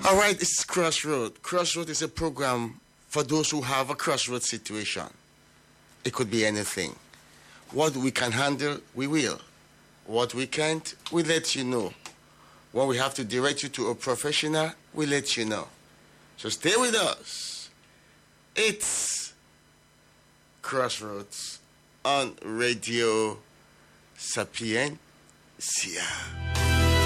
All right, it's Crossroad. Crossroad is a program for those who have a crossroad situation. It could be anything. What we can handle, we will. What we can't, we let you know. When we have to direct you to a professional, we let you know. So stay with us. It's Crossroads on Radio Sapiencia.